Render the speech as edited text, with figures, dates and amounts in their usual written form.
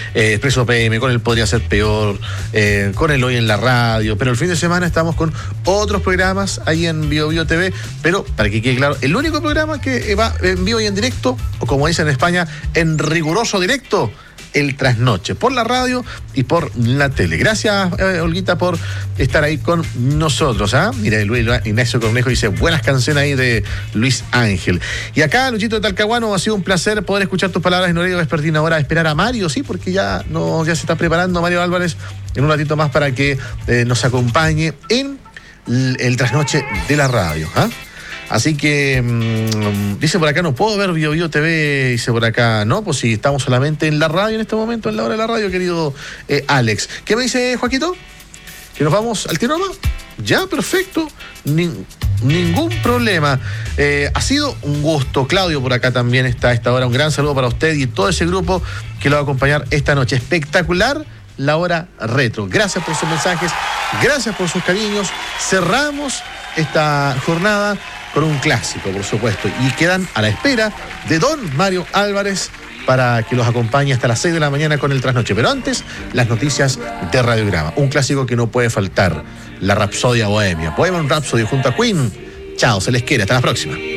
Expreso PM, con el Podría Ser Peor, con el Hoy en la Radio, pero el fin de semana estamos con otros programas ahí en Bio Bio TV, pero para que quede claro, el único programa que va en vivo y en directo, o como dicen en España, en riguroso directo, el Trasnoche, por la radio y por la tele. Gracias, Olguita, por estar ahí con nosotros. Mira, Luis Ignacio Cornejo dice, buenas canciones ahí de Luis Ángel. Y acá, Luchito de Talcahuano, ha sido un placer poder escuchar tus palabras en horario vespertino. Ahora esperar a Mario, sí, porque ya se está preparando Mario Álvarez en un ratito más para que nos acompañe en el Trasnoche de la radio. Así que, dice por acá, no puedo ver Bio Bio TV, dice por acá, no, pues si estamos solamente en la radio en este momento, en la hora de la radio, querido Alex. ¿Qué me dice Joaquito? ¿Que nos vamos al tiro nomás? Ya, perfecto, ningún problema. Ha sido un gusto. Claudio por acá también está a esta hora. Un gran saludo para usted y todo ese grupo que lo va a acompañar esta noche. Espectacular la hora retro. Gracias por sus mensajes, gracias por sus cariños. Cerramos esta jornada con un clásico, por supuesto, y quedan a la espera de don Mario Álvarez para que los acompañe hasta las 6 de la mañana con el Trasnoche. Pero antes, las noticias de Radiograma. Un clásico que no puede faltar, la Rapsodia Bohemia. Bohemian Rhapsody junto a Queen. Chao, se les quiere, hasta la próxima.